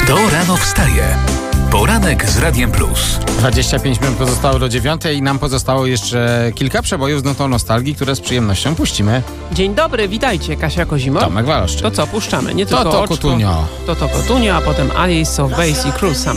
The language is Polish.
Kto rano wstaje? Poranek z Radiem Plus. 25 minut pozostało do 9 i nam pozostało jeszcze kilka przebojów z nutą nostalgii, które z przyjemnością puścimy. Dzień dobry, witajcie, Kasia Kozimo. Tomek Waloszczyk. To co, puszczamy? Nie tylko To oczko, Coutinho. To Coutinho, a potem Alice of Base i Cruel Summer.